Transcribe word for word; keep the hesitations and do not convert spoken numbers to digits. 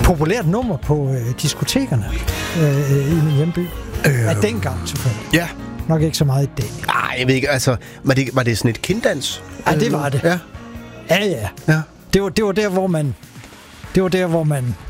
populært nummer på øh, diskotekerne øh, i min hjemby. Øh. Ja, dengang selvfølgelig. Ja. Nok ikke så meget i dag. Nej, jeg ved ikke, altså, var det, var det sådan et kinddans? Ja, det var det. Ja. Ja, ja. Ja. Det var, det var der, hvor man... Det var der, hvor man